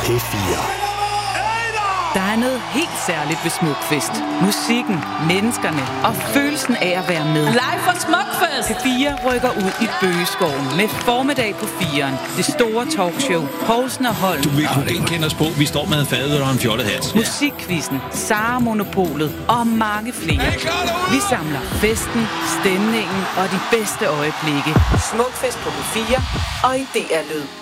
P4. Der er noget helt særligt ved Smukfest. Musikken, menneskerne og følelsen af at være med. Live fra Smukfest! P4 rykker ud i Bøgeskoven med formiddag på 4'eren. Det store talkshow. Poulsen og Holm. Du vil kunne genkende os på. Vi står med en fadøl og en fjollehat. Musikquizzen, Sara Monopolet og mange flere. Vi samler festen, stemningen og de bedste øjeblikke. Smukfest på P4 og i DR Lyd.